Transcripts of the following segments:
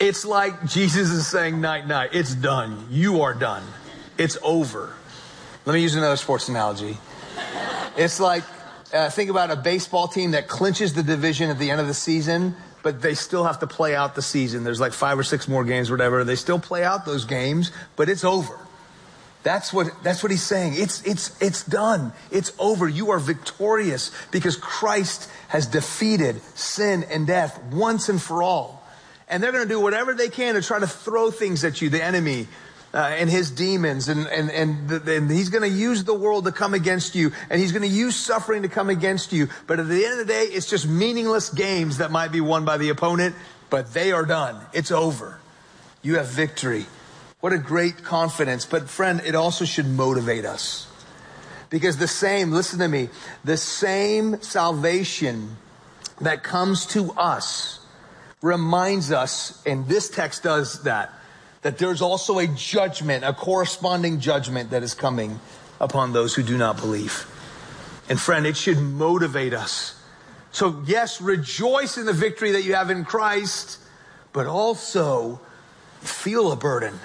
It's like Jesus is saying, night, night. It's done. You are done. It's over. Let me use another sports analogy. It's like, think about a baseball team that clinches the division at the end of the season, but they still have to play out the season. There's like 5 or 6 more games, whatever. They still play out those games, but it's over. That's what he's saying. It's done. It's over. You are victorious because Christ has defeated sin and death once and for all. And they're going to do whatever they can to try to throw things at you, the enemy and his demons. And he's going to use the world to come against you. And he's going to use suffering to come against you. But at the end of the day, it's just meaningless games that might be won by the opponent. But they are done. It's over. You have victory. What a great confidence. But friend, it also should motivate us. Because listen to me, the same salvation that comes to us reminds us, and this text does that there's also a judgment, a corresponding judgment that is coming upon those who do not believe. And friend, it should motivate us. So yes, rejoice in the victory that you have in Christ, but also feel a burden.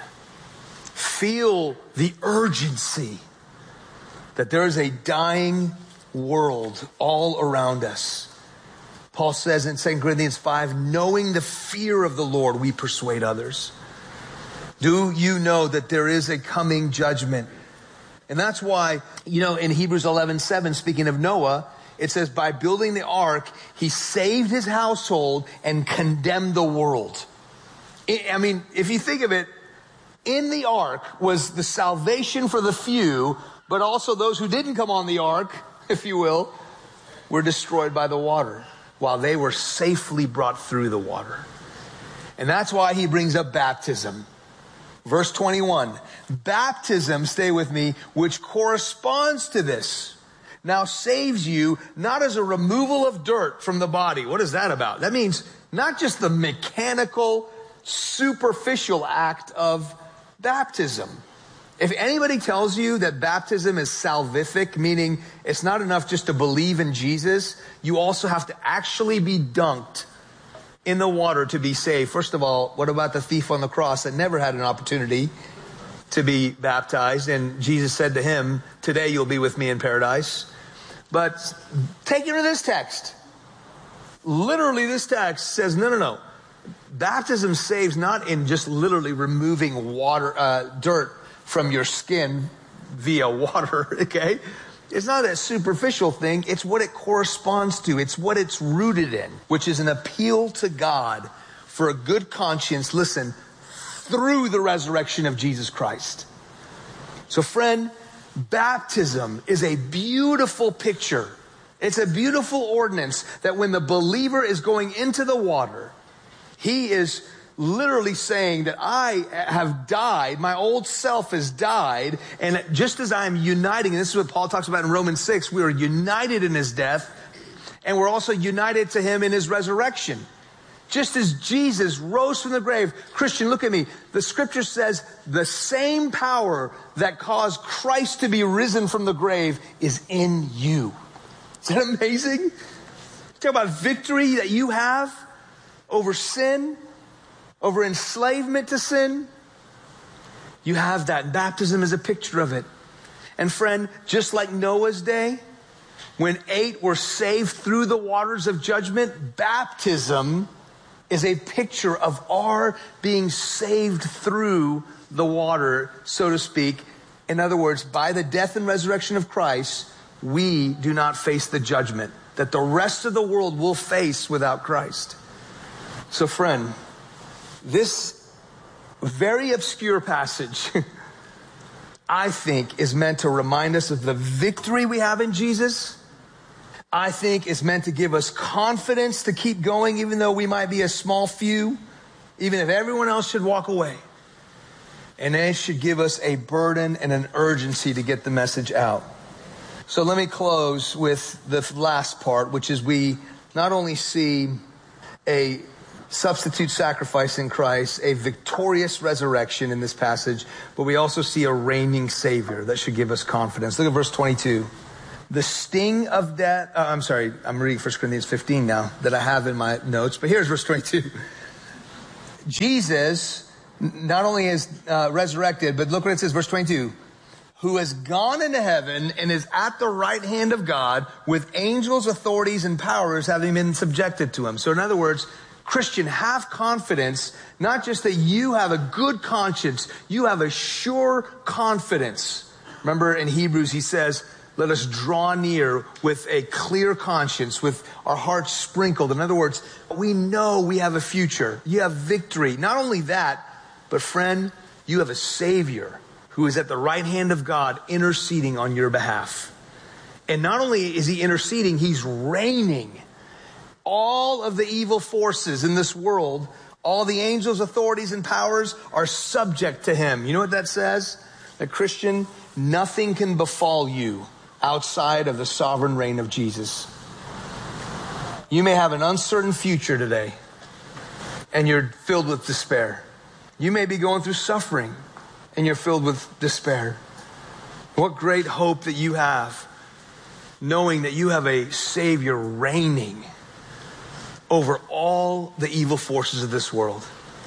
Feel the urgency that there is a dying world all around us. Paul says in 2 Corinthians 5, knowing the fear of the Lord, we persuade others. Do you know that there is a coming judgment? And that's why, in Hebrews 11:7, speaking of Noah, it says, by building the ark, he saved his household and condemned the world. I mean, if you think of it, in the ark was the salvation for the few, but also those who didn't come on the ark, if you will, were destroyed by the water, while they were safely brought through the water. And that's why he brings up baptism. Verse 21, baptism, stay with me, which corresponds to this, now saves you not as a removal of dirt from the body. What is that about? That means not just the mechanical, superficial act of baptism. If anybody tells you that baptism is salvific, meaning it's not enough just to believe in Jesus, you also have to actually be dunked in the water to be saved. First of all, what about the thief on the cross that never had an opportunity to be baptized? And Jesus said to him, today you'll be with me in paradise. But take it to this text. Literally this text says, no. Baptism saves not in just literally removing dirt from your skin via water, okay? It's not a superficial thing. It's what it corresponds to. It's what it's rooted in, which is an appeal to God for a good conscience, listen, through the resurrection of Jesus Christ. So friend, baptism is a beautiful picture. It's a beautiful ordinance that when the believer is going into the water, he is literally saying that I have died, my old self has died, and just as I'm uniting, and this is what Paul talks about in Romans 6, we are united in his death, and we're also united to him in his resurrection. Just as Jesus rose from the grave, Christian, look at me, the scripture says the same power that caused Christ to be risen from the grave is in you. Is that amazing? Talk about victory that you have over sin, over enslavement to sin. You have that. Baptism is a picture of it. And friend, just like Noah's day, when 8 were saved through the waters of judgment, baptism is a picture of our being saved through the water, so to speak. In other words, by the death and resurrection of Christ, we do not face the judgment that the rest of the world will face without Christ. So friend, this very obscure passage, I think, is meant to remind us of the victory we have in Jesus. I think it's meant to give us confidence to keep going, even though we might be a small few, even if everyone else should walk away. And it should give us a burden and an urgency to get the message out. So let me close with the last part, which is we not only see a substitute sacrifice in Christ, a victorious resurrection in this passage, but we also see a reigning Savior that should give us confidence. Look at verse 22. The sting of death, I'm reading 1 Corinthians 15 now that I have in my notes, but here's verse 22. Jesus not only is resurrected, but look what it says, verse 22, who has gone into heaven and is at the right hand of God with angels, authorities, and powers having been subjected to him. So in other words, Christian, have confidence, not just that you have a good conscience, you have a sure confidence. Remember in Hebrews, he says, let us draw near with a clear conscience, with our hearts sprinkled. In other words, we know we have a future. You have victory. Not only that, but friend, you have a Savior who is at the right hand of God interceding on your behalf. And not only is he interceding, he's reigning. All of the evil forces in this world, all the angels, authorities, and powers are subject to him. You know what that says? That Christian, nothing can befall you outside of the sovereign reign of Jesus. You may have an uncertain future today, and you're filled with despair. You may be going through suffering, and you're filled with despair. What great hope that you have, knowing that you have a Savior reigning over all the evil forces of this world.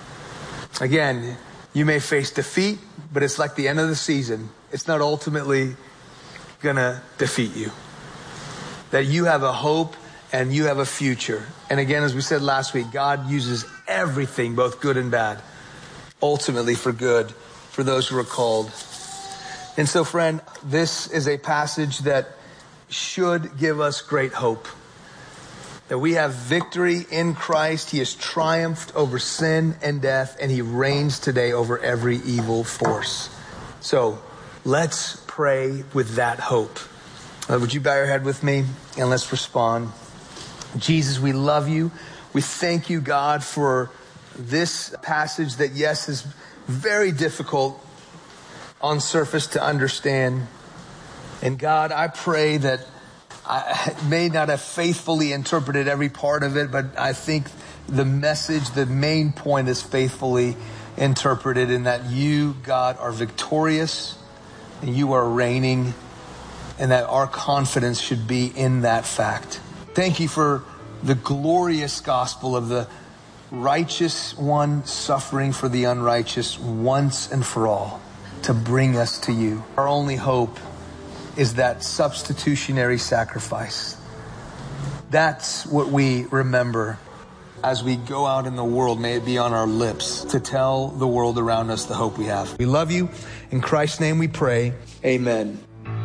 Again, you may face defeat, but it's like the end of the season. It's not ultimately gonna defeat you. That you have a hope and you have a future. And again, as we said last week, God uses everything, both good and bad, ultimately for good, for those who are called. And so, friend, this is a passage that should give us great hope. That we have victory in Christ. He has triumphed over sin and death, and he reigns today over every evil force. So let's pray with that hope. Would you bow your head with me and let's respond. Jesus, we love you. We thank you, God, for this passage that, yes, is very difficult on surface to understand. And God, I pray that I may not have faithfully interpreted every part of it, but I think the message, the main point is faithfully interpreted in that you, God, are victorious and you are reigning, and that our confidence should be in that fact. Thank you for the glorious gospel of the righteous one suffering for the unrighteous once and for all to bring us to you. Our only hope is that substitutionary sacrifice. That's what we remember as we go out in the world. May it be on our lips to tell the world around us the hope we have. We love you. In Christ's name we pray. Amen.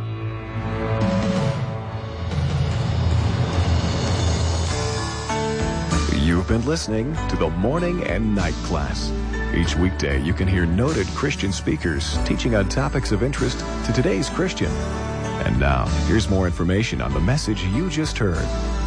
You've been listening to the Morning and Night Class. Each weekday, you can hear noted Christian speakers teaching on topics of interest to today's Christian. And now, here's more information on the message you just heard.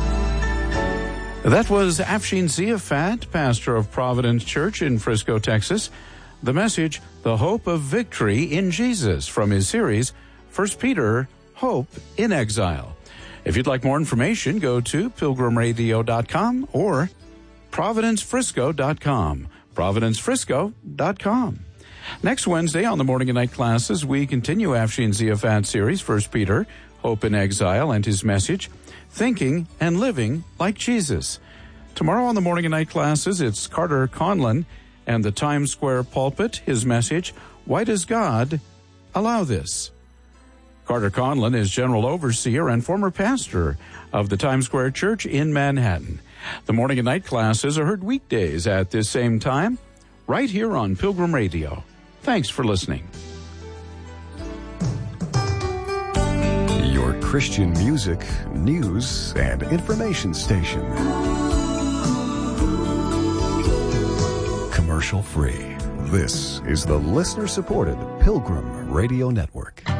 That was Afshin Ziafat, pastor of Providence Church in Frisco, Texas. The message, The Hope of Victory in Jesus, from his series, 1 Peter, Hope in Exile. If you'd like more information, go to pilgrimradio.com or providencefrisco.com. providencefrisco.com. Next Wednesday on the Morning and Night Classes, we continue Afshin Ziafat's series, 1 Peter, Hope in Exile, and his message, Thinking and Living Like Jesus. Tomorrow on the Morning and Night Classes, it's Carter Conlon and the Times Square pulpit, his message, Why Does God Allow This? Carter Conlon is General Overseer and former pastor of the Times Square Church in Manhattan. The Morning and Night Classes are heard weekdays at this same time, right here on Pilgrim Radio. Thanks for listening. Your Christian music, news, and information station. Commercial free. This is the listener-supported Pilgrim Radio Network.